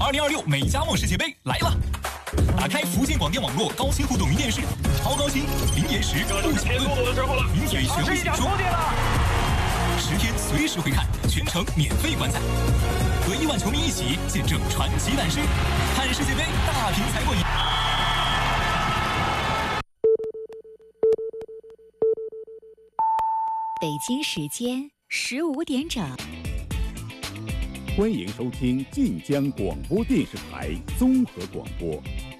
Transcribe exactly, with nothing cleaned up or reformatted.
二零二六美加墨世界杯来了！打开福建广电网络高清互动云电视，超高清、零延时、不抢论，名嘴全部解说，十天随时回看，全程免费观赛，和亿万球迷一起见证传奇诞生，看世界杯大屏才过瘾。 北京时间十五点整， 欢迎收听晋江广播电视台综合广播。